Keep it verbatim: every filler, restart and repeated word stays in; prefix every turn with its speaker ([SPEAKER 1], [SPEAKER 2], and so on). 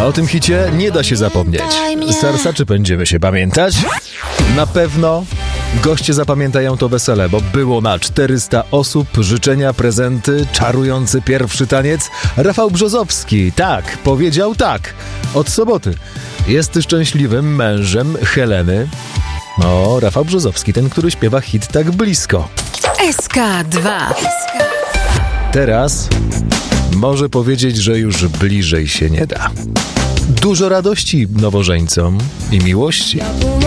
[SPEAKER 1] A o tym hicie nie da się zapomnieć. Serca, czy będziemy się pamiętać? Na pewno goście zapamiętają to wesele, bo było na czterysta osób, życzenia, prezenty, czarujący pierwszy taniec. Rafał Brzozowski, tak, powiedział tak. Od soboty jest szczęśliwym mężem Heleny. O, Rafał Brzozowski, ten, który śpiewa hit Tak blisko.
[SPEAKER 2] S K dwa.
[SPEAKER 1] Teraz może powiedzieć, że już bliżej się nie da. Dużo radości nowożeńcom i miłości.